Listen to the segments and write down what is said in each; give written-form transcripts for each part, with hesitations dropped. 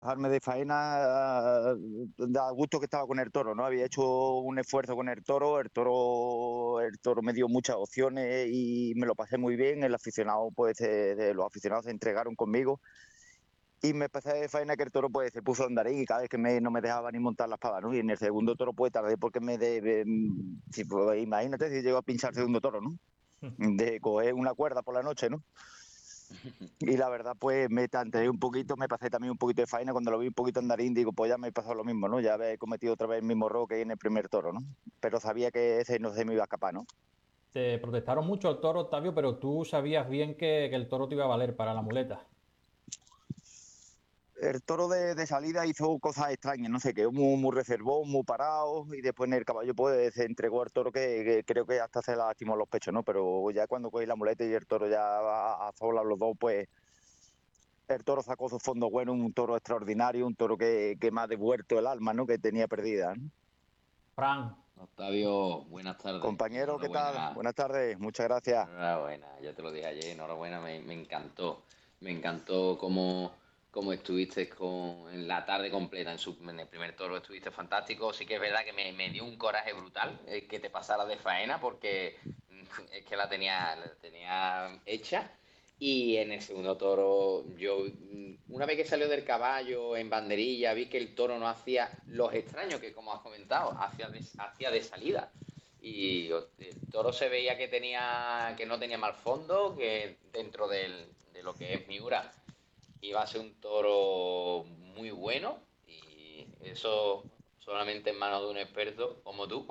Bajarme de faena, da gusto que estaba con el toro, ¿no? Había hecho un esfuerzo con el toro me dio muchas opciones y me lo pasé muy bien. El aficionado, pues, los aficionados se entregaron conmigo y me pasé de faena que el toro, pues, se puso a andar y cada vez que no me dejaba ni montar la espada, ¿no? Y en el segundo toro, pues, tardé porque sí, pues, imagínate si llego a pinchar el segundo toro, ¿no? De coger una cuerda por la noche, ¿no? Y la verdad, pues me tanteé un poquito, me pasé también un poquito de faena. Cuando lo vi un poquito andarín, digo, pues ya me pasó lo mismo, ¿no? Ya he cometido otra vez el mismo error que en el primer toro, ¿no? Pero sabía que ese no se me iba a escapar, ¿no? Te protestaron mucho al toro, Octavio, pero tú sabías bien que el toro te iba a valer para la muleta. El toro de salida hizo cosas extrañas, no sé, quedó muy reservado, muy parado, y después en el caballo pues se entregó al toro que creo que hasta se lastimó los pechos, ¿no? Pero ya cuando cogí la muleta y el toro ya a solas los dos, pues el toro sacó su fondo bueno, un toro extraordinario, un toro que me ha devuelto el alma, ¿no? Que tenía perdida, ¿no? Fran, Octavio, buenas tardes y Compañero, ¿qué tal? enhorabuena. Buenas tardes, muchas gracias. Enhorabuena, ya te lo dije ayer, enhorabuena, me encantó. Me encantó cómo estuviste en la tarde completa. En el primer toro estuviste fantástico. Sí que es verdad que me dio un coraje brutal que te pasara de faena porque es que la tenía hecha. Y en el segundo toro, una vez que salió del caballo en banderilla, vi que el toro no hacía los extraños que, como has comentado, hacía de salida. Y el toro se veía que no tenía mal fondo, que dentro de lo que es Miura iba a ser un toro muy bueno. Y eso solamente en manos de un experto como tú.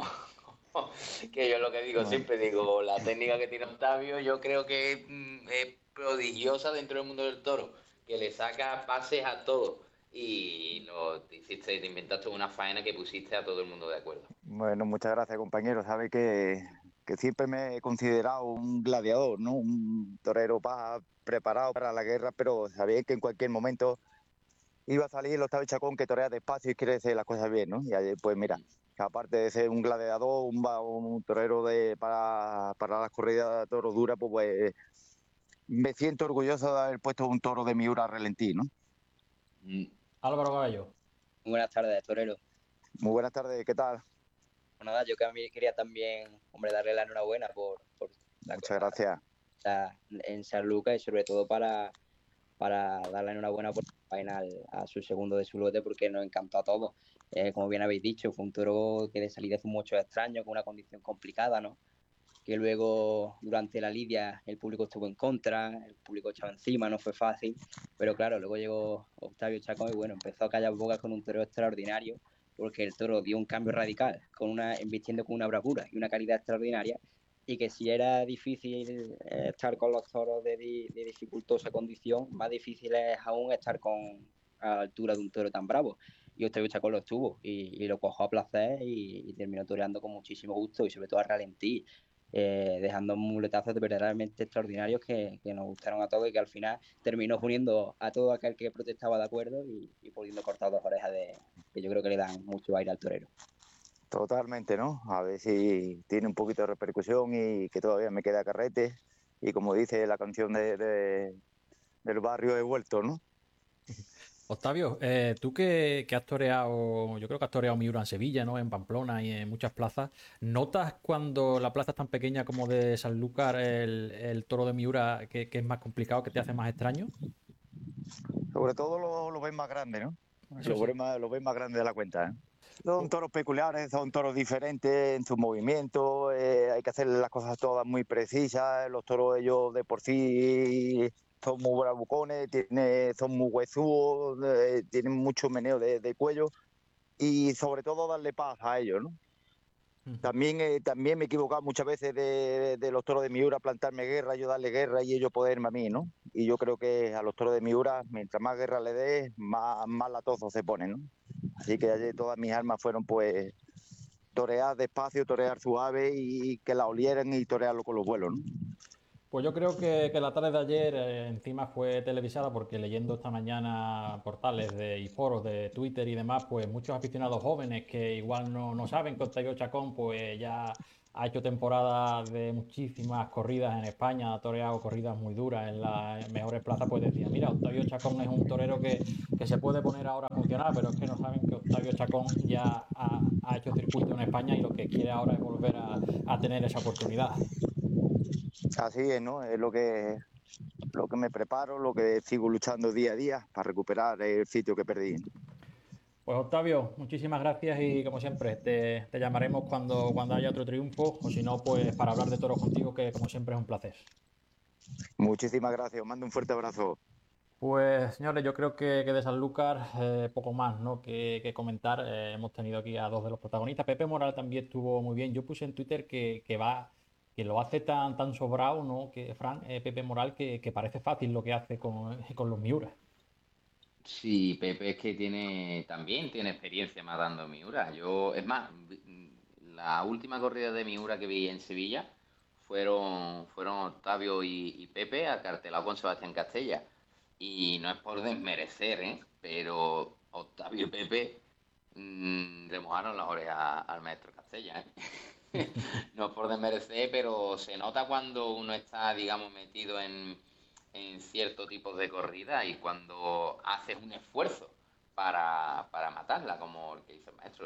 Que yo lo que digo Bueno, siempre, digo, la técnica que tiene Octavio, yo creo que es prodigiosa dentro del mundo del toro, que le saca pases a todo. Y te inventaste una faena que pusiste a todo el mundo de acuerdo. bueno, muchas gracias, compañero. Sabe que siempre me he considerado un gladiador, ¿no? Un torero preparado para la guerra, pero sabía que en cualquier momento iba a salir el Octavio Chacón que torea despacio y quiere hacer las cosas bien, ¿no? Y ayer, pues mira, Mm. aparte de ser un gladiador, un torero para las corridas de toro dura, pues me siento orgulloso de haber puesto un toro de Miura a relentí, ¿no? Mm. Álvaro Gallo. Buenas tardes, torero. Muy buenas tardes, ¿qué tal? Bueno, nada, yo que a mí quería también, hombre, darle la enhorabuena por la Muchas gracias. cosa en San Lucas y sobre todo para darle la enhorabuena por la faena a su segundo de su lote porque nos encantó a todos. Como bien habéis dicho, fue un toro que de salida hizo muchos extraños, con una condición complicada, ¿no? Que luego durante la lidia el público estuvo en contra, el público echaba encima, no fue fácil, pero claro, luego llegó Octavio Chacón y bueno, empezó a callar bocas con un toro extraordinario, porque el toro dio un cambio radical, embistiendo con una bravura y una calidad extraordinaria, y que si era difícil estar con los toros de dificultosa condición, más difícil es aún estar a la altura de un toro tan bravo. Y Octavio Chacón lo estuvo y lo cojó a placer y terminó toreando con muchísimo gusto y sobre todo a ralentí, dejando muletazos de verdaderamente extraordinarios que nos gustaron a todos y que al final terminó poniendo a todo aquel que protestaba de acuerdo y pudiendo cortar dos orejas que yo creo que le dan mucho aire al torero. Totalmente, ¿no? A ver si tiene un poquito de repercusión y que todavía me queda carrete. Y como dice la canción del barrio, he vuelto, ¿no? Octavio, tú que has toreado, yo creo que has toreado Miura en Sevilla, ¿no? En Pamplona y en muchas plazas. ¿Notas cuando la plaza es tan pequeña como de Sanlúcar el toro de Miura que es más complicado, que te hace más extraño? Sobre todo lo ven más grande, ¿no? Eso sí. Lo ven más grande de la cuenta, ¿eh? Son toros peculiares, son toros diferentes en sus movimientos, hay que hacer las cosas todas muy precisas, los toros ellos de por sí son muy bravucones, son muy huesudos, tienen mucho meneo de cuello y sobre todo darle paz a ellos, ¿no? También me he equivocado muchas veces de los toros de Miura, plantarme guerra, yo darle guerra y ellos poderme a mí, ¿no? Y yo creo que a los toros de Miura, mientras más guerra le des, más latosos se ponen, ¿no? Así que ayer todas mis armas fueron pues torear despacio, torear suave y que la olieran y torearlo con los vuelos, ¿no? Pues yo creo que la tarde de ayer encima fue televisada porque leyendo esta mañana portales y foros de Twitter y demás, pues muchos aficionados jóvenes que igual no saben que Octavio Chacón pues ya ha hecho temporadas de muchísimas corridas en España, ha toreado corridas muy duras en las mejores plazas, pues decía, mira, Octavio Chacón es un torero que se puede poner ahora a funcionar, pero es que no saben que Octavio Chacón ya ha hecho circuito en España y lo que quiere ahora es volver a tener esa oportunidad. Así es, ¿no? Es lo que me preparo, lo que sigo luchando día a día para recuperar el sitio que perdí. Pues Octavio, muchísimas gracias y como siempre, te llamaremos cuando haya otro triunfo o si no, pues para hablar de toros contigo, que como siempre es un placer. Muchísimas gracias, os mando un fuerte abrazo. Pues señores, yo creo que de Sanlúcar poco más, ¿no? que comentar. Hemos tenido aquí a dos de los protagonistas. Pepe Moral también estuvo muy bien. Yo puse en Twitter que lo hace tan sobrado, ¿no? Que Fran, Pepe Moral, que parece fácil lo que hace con los Miura. Sí, Pepe es que también tiene experiencia matando Miura. Es más, la última corrida de Miura que vi en Sevilla fueron Octavio y Pepe acartelado con Sebastián Castella. Y no es por desmerecer, ¿eh? Pero Octavio y Pepe remojaron las orejas al maestro Castella, ¿eh? No es por desmerecer, pero se nota cuando uno está, digamos, metido en cierto tipo de corrida y cuando haces un esfuerzo para matarla, como el que hizo el maestro.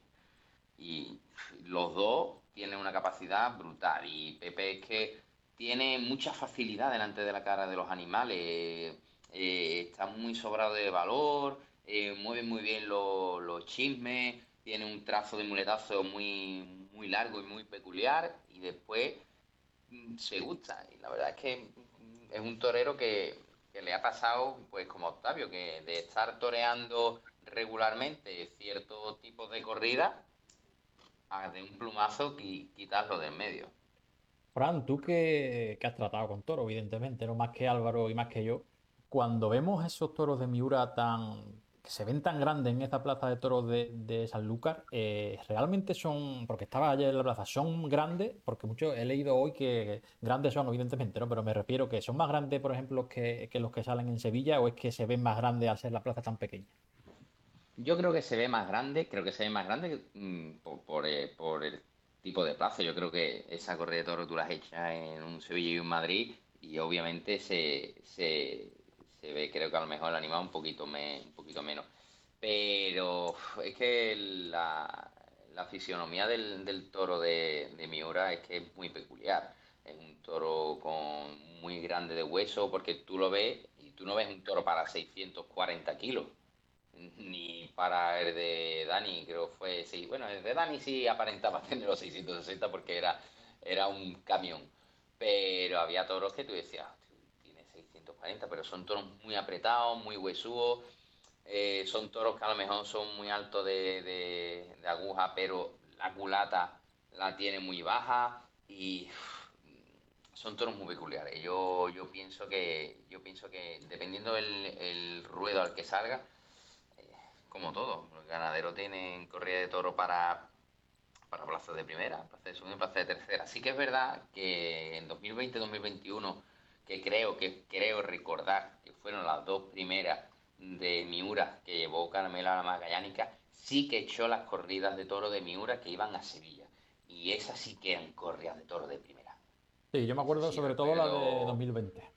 Y los dos tienen una capacidad brutal. Y Pepe es que tiene mucha facilidad delante de la cara de los animales. Está muy sobrado de valor, mueve muy bien los chismes, tiene un trazo de muletazo muy largo y muy peculiar. Y después se gusta. Y la verdad es que es un torero que le ha pasado, pues como Octavio, que de estar toreando regularmente cierto tipo de corrida, a de un plumazo quitarlo de en medio. Fran, tú que has tratado con toros, evidentemente, no más que Álvaro y más que yo, cuando vemos esos toros de Miura que se ven tan grandes en esta plaza de toros de Sanlúcar, realmente son, porque estaba ayer en la plaza, son grandes, porque muchos he leído hoy que grandes son, evidentemente, ¿no? Pero me refiero que son más grandes, por ejemplo, que los que salen en Sevilla, o es que se ven más grandes al ser la plaza tan pequeña. Yo creo que se ve más grande, creo que se ve más grande por el tipo de plaza. Yo creo que esa corrida de toros tú la has hecha en un Sevilla y un Madrid y obviamente se ve, creo que a lo mejor el animal un poquito menos. Pero es que la fisionomía del toro de Miura es que es muy peculiar. Es un toro muy grande de hueso porque tú lo ves y tú no ves un toro para 640 kilos ni para el de Dani, creo que fue, sí, bueno, el de Dani sí aparentaba tener los 660 porque era un camión, pero había toros que tú decías, tiene 640, pero son toros muy apretados, muy huesudos, son toros que a lo mejor son muy altos de aguja, pero la culata la tiene muy baja y son toros muy peculiares. Yo pienso que dependiendo el ruedo al que salga, como todo, los ganaderos tienen corrida de toro para plazas de primera, plazas de segunda y plazas de tercera. Sí que es verdad que en 2020-2021, que creo recordar que fueron las dos primeras de Miura que llevó Carmela a la Magallánica, sí que echó las corridas de toro de Miura que iban a Sevilla. Y esas sí que eran corridas de toro de primera. Sí, yo me Eso acuerdo sí, sobre todo la de recuerdo. 2020.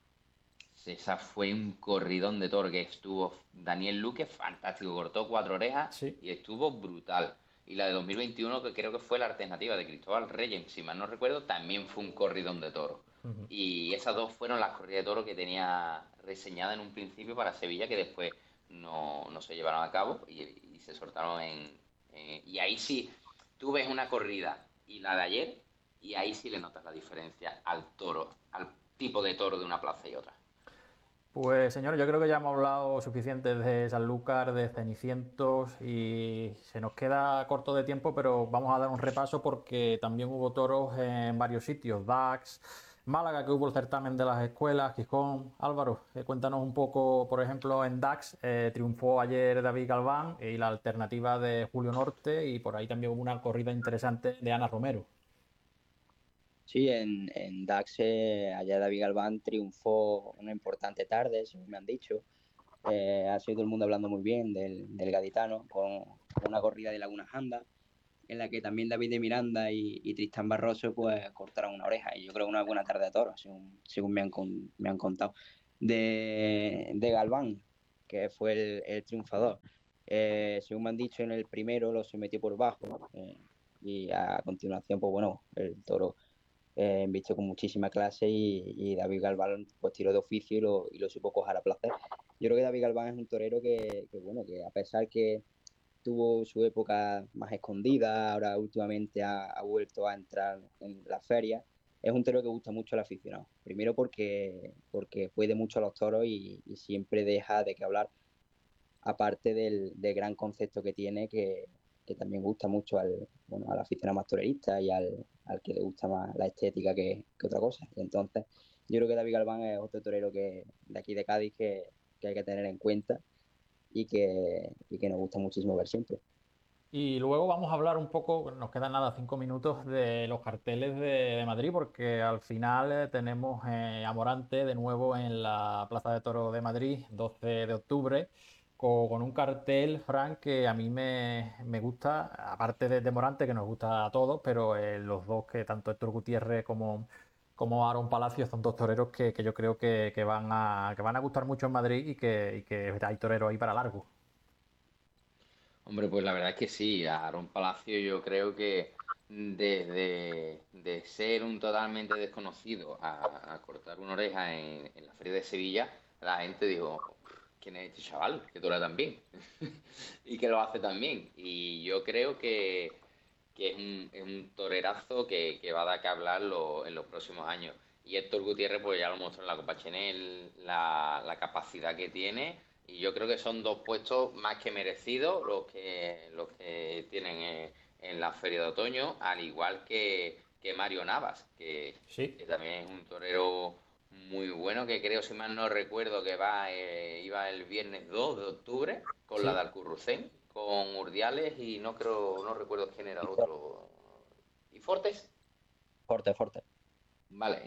Esa fue un corridón de toro que estuvo Daniel Luque, fantástico, cortó cuatro orejas Sí. y estuvo brutal. Y la de 2021, que creo que fue la alternativa de Cristóbal Reyes, si mal no recuerdo, también fue un corridón de toro. Ujú. Y esas dos fueron las corridas de toro que tenía reseñada en un principio para Sevilla, que después no se llevaron a cabo y se soltaron y ahí sí, tú ves una corrida y la de ayer, y ahí sí le notas la diferencia al toro, al tipo de toro de una plaza y otra. Pues señores, yo creo que ya hemos hablado suficiente de Sanlúcar, de Cenicientos y se nos queda corto de tiempo, pero vamos a dar un repaso porque también hubo toros en varios sitios, Dax, Málaga, que hubo el certamen de las escuelas, Gijón. Álvaro, cuéntanos un poco, por ejemplo, en Dax triunfó ayer David Galván y la alternativa de Julio Norte y por ahí también hubo una corrida interesante de Ana Romero. Sí, en Dax allá David Galván triunfó una importante tarde, según me han dicho. Ha sido todo el mundo hablando muy bien del gaditano, con una corrida de Laguna Janda, en la que también David de Miranda y Tristán Barroso pues cortaron una oreja. Y yo creo que una buena tarde de toros, según me han contado. De Galván, que fue el triunfador. Según me han dicho, en el primero lo sometió por bajo. Y a continuación, pues bueno, el toro visto con muchísima clase y David Galván pues tiró de oficio y lo supo coger a placer. Yo creo que David Galván es un torero bueno, que a pesar que tuvo su época más escondida, ahora últimamente ha vuelto a entrar en la feria, es un torero que gusta mucho al aficionado. Primero porque puede mucho a los toros y siempre deja de que hablar, aparte del gran concepto que tiene, que también gusta mucho al aficionado más torerista y al que le gusta más la estética que otra cosa. Y entonces, yo creo que David Galván es otro torero de aquí de Cádiz que hay que tener en cuenta y que nos gusta muchísimo ver siempre. Y luego vamos a hablar un poco, nos quedan nada, 5 minutos de los carteles de Madrid, porque al final tenemos a Morante de nuevo en la Plaza de Toros de Madrid, 12 de octubre, con un cartel, Frank, que a mí me gusta, aparte de Morante, que nos gusta a todos, pero los dos, que tanto Héctor Gutiérrez como Aaron Palacios, son dos toreros que yo creo que van a gustar mucho en Madrid y que hay toreros ahí para largo. Hombre, pues la verdad es que sí, a Aaron Palacio yo creo que desde de ser un totalmente desconocido a cortar una oreja en la Feria de Sevilla, la gente dijo, ¿quién es este chaval? Que toca tan bien y que lo hace tan bien. Y yo creo que es un torerazo que va a dar que hablar en los próximos años. Y Héctor Gutiérrez, pues ya lo mostró en la Copa Chenel, la capacidad que tiene. Y yo creo que son dos puestos más que merecidos los que tienen en la Feria de Otoño, al igual que Mario Navas, Sí. que también es un torero muy bueno, que creo, si mal no recuerdo, que iba el viernes 2 de octubre con la de Sí. Alcurrucén, con Urdiales y no recuerdo quién era el otro. ¿Y Fortes? Fuerte, fuerte. Vale,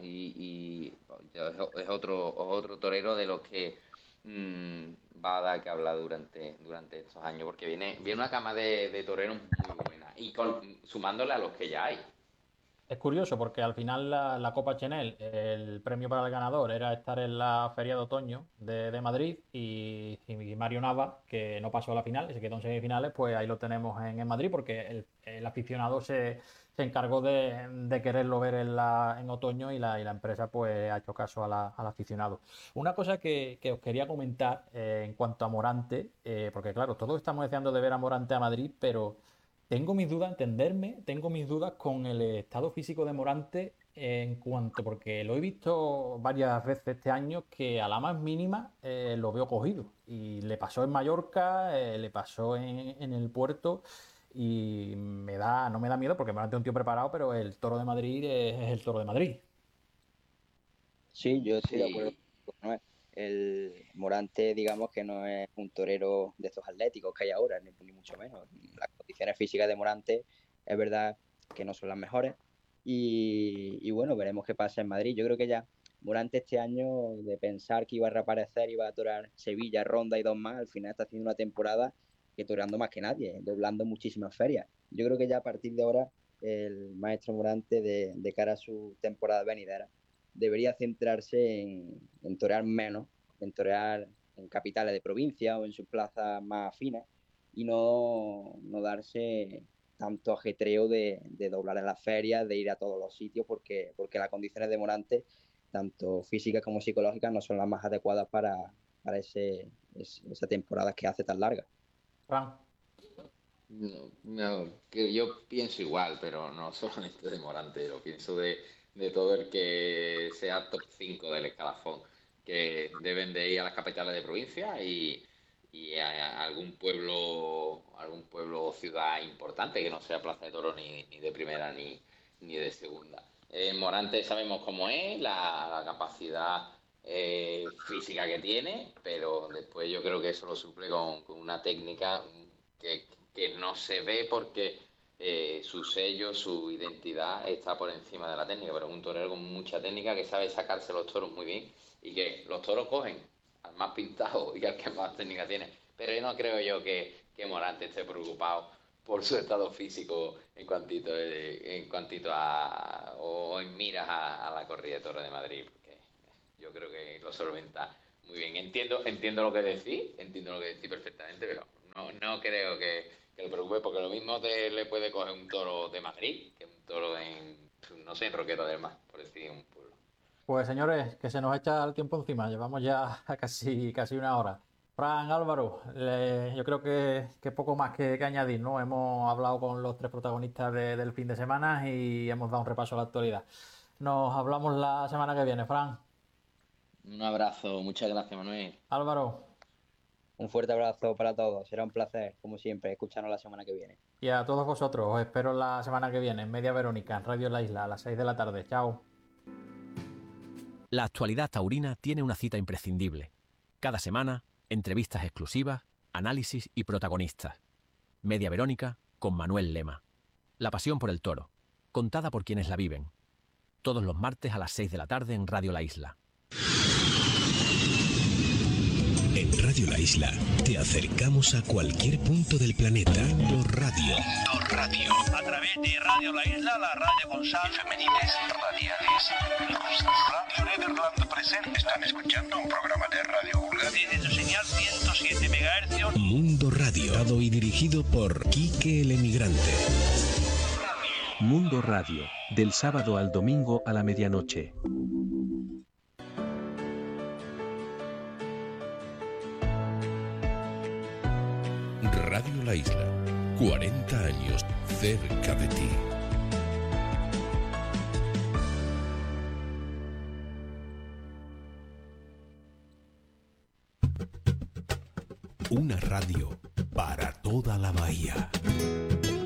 es otro torero de los que va a dar que hablar durante estos años, porque viene una cama de toreros muy buena, y sumándole a los que ya hay. Es curioso porque al final la Copa Chenel, el premio para el ganador era estar en la Feria de Otoño de Madrid y Mario Nava, que no pasó a la final y se quedó en semifinales, pues ahí lo tenemos en Madrid porque el aficionado se encargó de quererlo ver en otoño y la empresa pues ha hecho caso al aficionado. Una cosa que os quería comentar en cuanto a Morante, porque claro, todos estamos deseando de ver a Morante a Madrid, pero... Tengo mis dudas, entenderme, tengo mis dudas con el estado físico de Morante en cuanto, porque lo he visto varias veces este año que a la más mínima lo veo cogido. Y le pasó en Mallorca, le pasó en el Puerto y no me da miedo porque Morante es un tío preparado, pero el Toro de Madrid es el Toro de Madrid. Sí, yo estoy de acuerdo Sí, con Manuel. El Morante, digamos que no es un torero de estos atléticos que hay ahora, ni mucho menos. Las condiciones físicas de Morante es verdad que no son las mejores. Y bueno, veremos qué pasa en Madrid. Yo creo que ya Morante este año, de pensar que iba a reaparecer, iba a torear Sevilla, Ronda y dos más, al final está haciendo una temporada que toreando más que nadie, doblando muchísimas ferias. Yo creo que ya a partir de ahora el maestro Morante, de cara a su temporada venidera, debería centrarse en torear menos, en torear en capitales de provincia o en sus plazas más finas y no darse tanto ajetreo de doblar en las ferias, de ir a todos los sitios, porque las condiciones de Morante, tanto físicas como psicológicas, no son las más adecuadas para esa temporada que hace tan larga. Fran. no, que yo pienso igual, pero no solamente de Morante, lo pienso de todo el que sea top 5 del escalafón, que deben de ir a las capitales de provincia y a algún pueblo o ciudad importante, que no sea Plaza de Toro ni de primera ni de segunda. Morante sabemos cómo es, la capacidad física que tiene, pero después yo creo que eso lo suple con una técnica que, que no se ve porque su sello, su identidad está por encima de la técnica, pero es un torero con mucha técnica que sabe sacarse los toros muy bien y que los toros cogen al más pintado y al que más técnica tiene. Pero yo no creo yo que Morante esté preocupado por su estado físico en cuantito a o en miras a la corrida de toros de Madrid, porque yo creo que lo solventa muy bien. Entiendo lo que decís perfectamente, pero no creo que lo preocupe, porque lo mismo le puede coger un toro de Madrid que un toro no sé, en Roqueta del Mar, por decir un pueblo. Pues señores, que se nos echa el tiempo encima, llevamos ya casi una hora. Fran, Álvaro, yo creo que poco más que añadir, ¿no? Hemos hablado con los 3 protagonistas del fin de semana y hemos dado un repaso a la actualidad. Nos hablamos la semana que viene, Fran. Un abrazo, muchas gracias, Manuel. Álvaro. Un fuerte abrazo para todos. Será un placer, como siempre, escucharnos la semana que viene. Y a todos vosotros, os espero la semana que viene en Media Verónica, en Radio La Isla, a las 6 de la tarde. Chao. La actualidad taurina tiene una cita imprescindible. Cada semana, entrevistas exclusivas, análisis y protagonistas. Media Verónica con Manuel Lema. La pasión por el toro, contada por quienes la viven. Todos los martes a las 6 de la tarde en Radio La Isla. En Radio La Isla te acercamos a cualquier punto del planeta. Mundo Radio. A través de Radio La Isla, la radio con sal femenines radiales. Radio Nederland presente. Están escuchando un programa de radio vulgar. Tiene su señal 107 MHz. Mundo Radio. Dado y dirigido por Quique el Emigrante. Mundo Radio. Del sábado al domingo a la medianoche. Radio La Isla, 40 años cerca de ti. Una radio para toda la bahía.